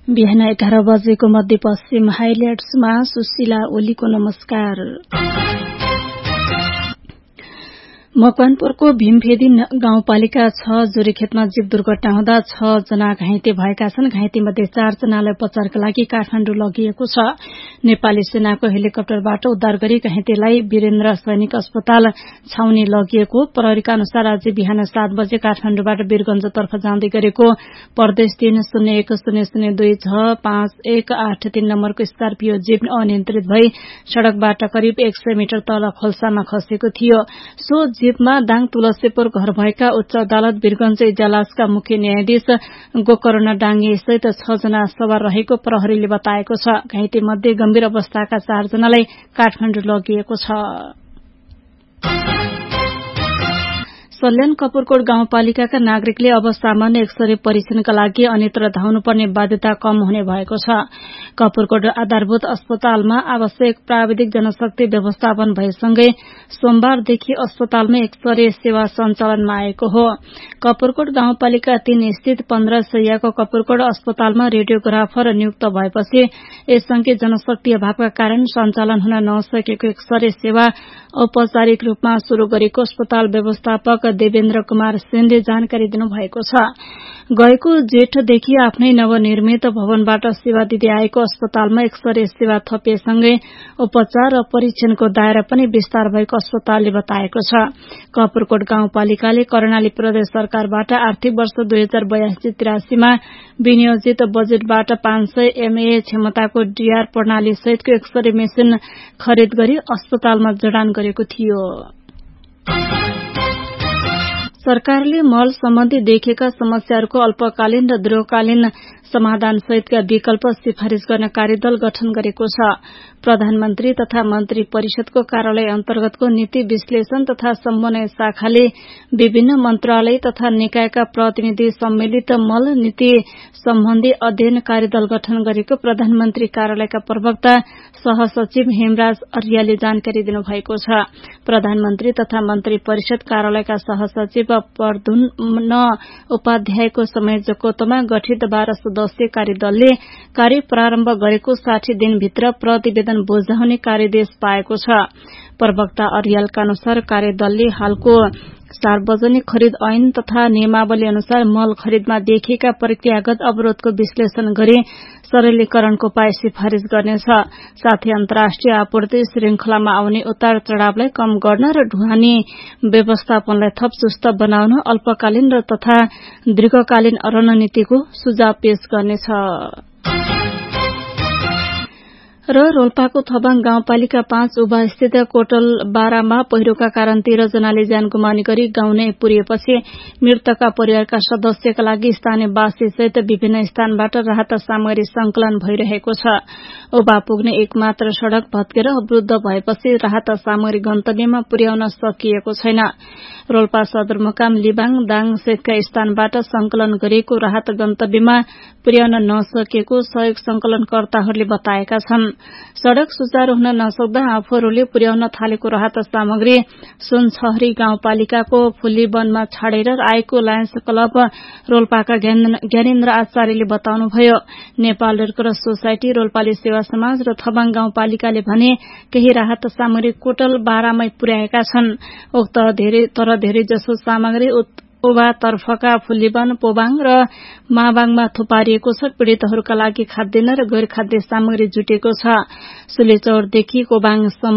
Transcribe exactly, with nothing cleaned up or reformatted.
बिहान एघार बजेको मध्यपश्चिम हाइलाइट्समा सुशीला ओलीको नमस्कार। मकवानपुरको भीमफेदी गाउँपालिका छ जोरीखेतमा जीव दुर्घटना हुँदा छ जना घाइते भएका छन्। घाइते मध्ये चार जनालाई उपचारका लागि काठमाडौँ लगिएको छ। नेपाली सेनाको हेलिकप्टरबाट उद्धार गरी घाइतेलाई वीरेन्द्र सैनिक अस्पताल छाउनी लगिएको प्रहरीका अनुसार आज बिहान सात बजे काठमाडौँबाट वीरगंजतर्फ जाँदै गरेको प्रदेश तीन शून्य एक शून्य शून्य दुई छ पाँच एक आठ तीन नम्बरको स्कर्पियो जीप अनियन्त्रित भई सड़कबाट करिब एक सय मिटर तल खोल्सामा खसेको थियो। सो जीपमा दाङ तुलसीपुर घर भएका उच्च अदालत वीरगंज इजलासका मुख्य न्यायाधीश गोकर्ण डाङ्गे सहित छ जना सवार रहेको प्रहरीले बताएको छ। घाइते मध्ये गम्भीर अवस्थाका चार जनालाई काठमाडौँ लगिएको छ। सल्यान कपुरकोट गाउँपालिकाका नागरिकले अब सामान्य एक्सरे परीक्षणका लागि अन्यत्र धाउनुपर्ने बाध्यता कम हुने भएको छ। कपुरकोट आधारभूत अस्पतालमा आवश्यक प्राविधिक जनशक्ति व्यवस्थापन भएसँगै सोमबारदेखि अस्पतालमा एक्सरे सेवा सञ्चालनमा आएको हो। कपुरकोट गाउँपालिका तीन स्थित पन्ध्र सयको कपुरकोट अस्पतालमा रेडियोग्राफर नियुक्त भएपछि यससँगै जनशक्ति अभावका कारण सञ्चालन हुन नसकेको एक्सरे सेवा औपचारिक रूपमा शुरू गरेको अस्पताल व्यवस्थापक देवेन्द्र कुमार सेनले जानकारी दिनुभएको छ। गएको जेठदेखि आफ्नै नवनिर्मित भवनबाट सेवा दिँदै आएको अस्पतालमा एक्सरे सेवा थपिएसँगै उपचार र परीक्षणको दायरा पनि विस्तार भएको अस्पतालले बताएको छ। कपुरकोट गाउँपालिकाले कर्णाली प्रदेश सरकारबाट आर्थिक वर्ष दुई हजार बयासी त्रियासीमा विनियोजित बजेटबाट पाँच सय एमए क्षमताको डीआर प्रणाली सहितको एक्सरे मेसिन खरिद गरी अस्पतालमा जडान गरेको थियो। सरकारले मल सम्बन्धी देखेका समस्याहरूको अल्पकालीन र दीर्घकालीन समाधान सहितका विकल्प सिफारिश गर्न कार्यदल गठन गरेको छ। प्रधानमन्त्री तथा मन्त्री परिषदको कार्यालय अन्तर्गतको नीति विश्लेषण तथा समन्वय शाखाले विभिन्न मन्त्रालय तथा निकायका प्रतिनिधि सम्मिलित मल नीति सम्बन्धी अध्ययन कार्यदल गठन गरेको प्रधानमन्त्री कार्यालयका प्रवक्ता सहसचिव हेमराज अर्यालले जानकारी दिनुभएको छ। प्रधानमन्त्री तथा मन्त्री परिषद कार्यालयका सहसचिव प्रधुन उपाध्यायको संयोजकत्वमा गठित बाह्र सदस्यीय कार्यदलले कार्य प्रारम्भ गरेको साठी दिनभित्र प्रतिवेदन बुझाउने कार्यदेश पाएको छ। प्रवक्ता अर्यालका अनुसार कार्यदलले हालको सार्वजनिक खरिद ऐन तथा नियमावली अनुसार मल खरिदमा देखिएका प्रक्रियागत अवरोधको विश्लेषण गरी सरलीकरणको उपाय सिफारिश गर्नेछ। साथै अन्तर्राष्ट्रिय आपूर्ति श्रृंखलामा आउने उतार चढ़ावलाई कम गर्न र ढुवानी व्यवस्थापनलाई थप सुस्त बनाउन अल्पकालीन र तथा दीर्घकालीन रणनीतिको सुझाव पेश गर्नेछ। र रोल्पाको थबाङ गाउँपालिका पाँच उभा स्थित कोटल बारामा पहिरोका कारण तेह्र जनाले ज्यान गुमाउने गरी गाउँ नै पुरिएपछि मृतकका परिवारका सदस्यका लागि स्थानीय वासी सहित विभिन्न स्थानबाट राहत सामग्री संकलन भइरहेको छ। उभा पुग्ने एकमात्र सड़क भत्केर अवरूद्ध भएपछि राहत सामग्री गन्तव्यमा पुर्याउन सकिएको छैन। रोल्पा सदरमुकाम लिबाङ दाङ सहितका स्थानबाट संकलन गरिएको राहत गन्तव्यमा पुर्याउन नसकेको सहयोग संकलनकर्ताहरूले बताएका छन्। सड़क सुचारू हुन नसक्दा आफूहरूले पुर्याउन थालेको राहत सामग्री सुनछहरी गाउँपालिकाको फुलीवनमा छाडेर आएको लायन्स क्लब रोल्पाका ज्ञानेन्द्र आचार्यले बताउनुभयो। नेपाल रेडक्रस सोसाइटी रोल्पाली सेवा समाज र थबाङ गाउँपालिकाले भने केही राहत सामग्री कोटल बारामै पुर्याएका छन्। उक्त धेरै तर धेरै जसो सामग्री उभा तर्फका फुलीवन पोबाङ र माबाङमा थुपारिएको छ। पीड़ितहरूका लागि खाद्यान्न र गैर खाद्य सामग्री जुटेको छ। सुलेचौरदेखि कोबाङसम्म